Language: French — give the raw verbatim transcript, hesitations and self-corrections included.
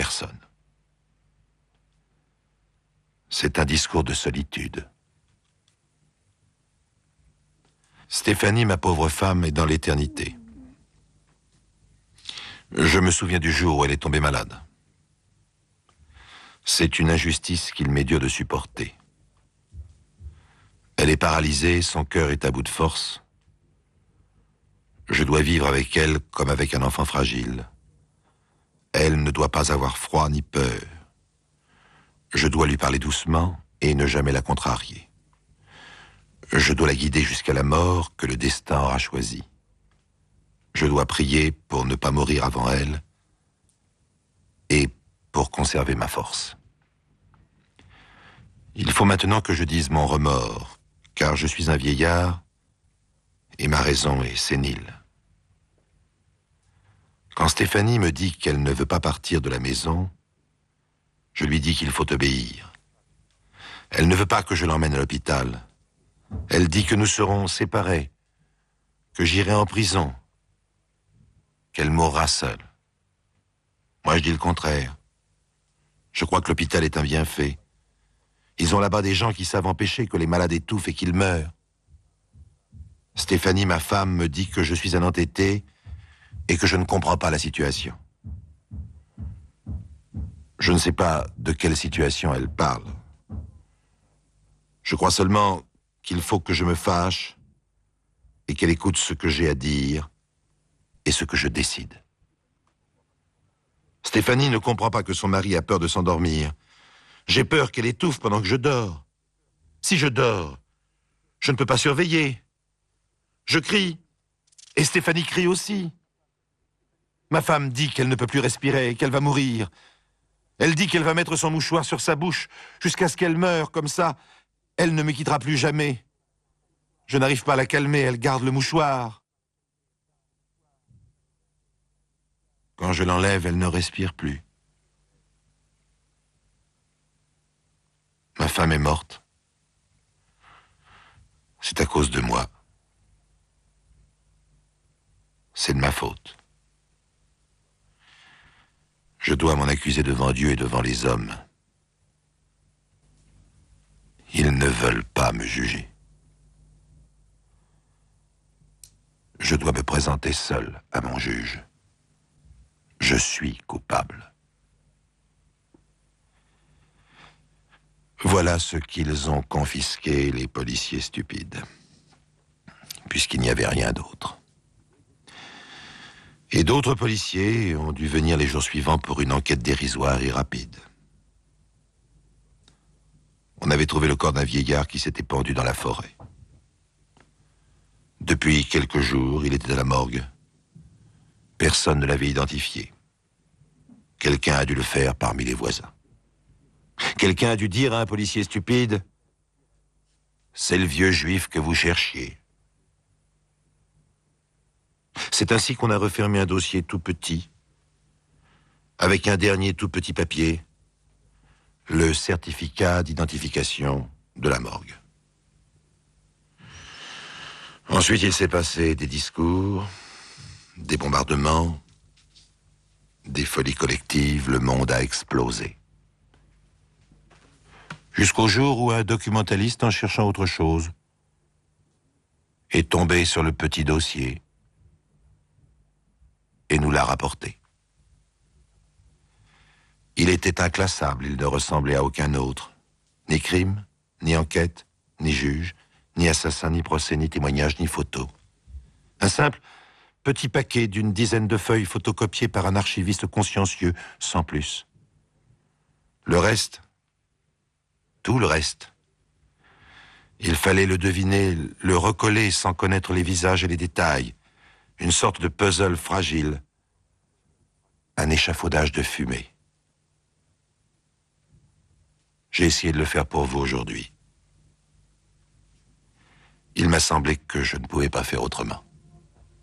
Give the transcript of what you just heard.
personne. C'est un discours de solitude. Stéphanie, ma pauvre femme, est dans l'éternité. Je me souviens du jour où elle est tombée malade. C'est une injustice qu'il m'est dur de supporter. Elle est paralysée, son cœur est à bout de force. Je dois vivre avec elle comme avec un enfant fragile. Elle ne doit pas avoir froid ni peur. Je dois lui parler doucement et ne jamais la contrarier. Je dois la guider jusqu'à la mort que le destin aura choisie. Je dois prier pour ne pas mourir avant elle et pour conserver ma force. Il faut maintenant que je dise mon remords, car je suis un vieillard et ma raison est sénile. Quand Stéphanie me dit qu'elle ne veut pas partir de la maison, je lui dis qu'il faut obéir. Elle ne veut pas que je l'emmène à l'hôpital. Elle dit que nous serons séparés, que j'irai en prison, qu'elle mourra seule. Moi, je dis le contraire. Je crois que l'hôpital est un bienfait. Ils ont là-bas des gens qui savent empêcher que les malades étouffent et qu'ils meurent. Stéphanie, ma femme, me dit que je suis un entêté et que je ne comprends pas la situation. Je ne sais pas de quelle situation elle parle. Je crois seulement qu'il faut que je me fâche et qu'elle écoute ce que j'ai à dire et ce que je décide. Stéphanie ne comprend pas que son mari a peur de s'endormir. J'ai peur qu'elle étouffe pendant que je dors. Si je dors, je ne peux pas surveiller. Je crie, et Stéphanie crie aussi. Ma femme dit qu'elle ne peut plus respirer, qu'elle va mourir. Elle dit qu'elle va mettre son mouchoir sur sa bouche jusqu'à ce qu'elle meure, comme ça, elle ne me quittera plus jamais. Je n'arrive pas à la calmer, elle garde le mouchoir. Quand je l'enlève, elle ne respire plus. Ma femme est morte. C'est à cause de moi. C'est de ma faute. Je dois m'en accuser devant Dieu et devant les hommes. Ils ne veulent pas me juger. Je dois me présenter seul à mon juge. Je suis coupable. Voilà ce qu'ils ont confisqué, les policiers stupides, puisqu'il n'y avait rien d'autre. Et d'autres policiers ont dû venir les jours suivants pour une enquête dérisoire et rapide. On avait trouvé le corps d'un vieillard qui s'était pendu dans la forêt. Depuis quelques jours, il était à la morgue. Personne ne l'avait identifié. Quelqu'un a dû le faire parmi les voisins. Quelqu'un a dû dire à un policier stupide « C'est le vieux juif que vous cherchiez ». C'est ainsi qu'on a refermé un dossier tout petit, avec un dernier tout petit papier, le certificat d'identification de la morgue. Ensuite, il s'est passé des discours, des bombardements, des folies collectives, le monde a explosé. Jusqu'au jour où un documentaliste, en cherchant autre chose, est tombé sur le petit dossier et nous l'a rapporté. Il était inclassable, il ne ressemblait à aucun autre. Ni crime, ni enquête, ni juge, ni assassin, ni procès, ni témoignage, ni photo. Un simple petit paquet d'une dizaine de feuilles photocopiées par un archiviste consciencieux, sans plus. Le reste, tout le reste, il fallait le deviner, le recoller sans connaître les visages et les détails. Une sorte de puzzle fragile, un échafaudage de fumée. J'ai essayé de le faire pour vous aujourd'hui. Il m'a semblé que je ne pouvais pas faire autrement.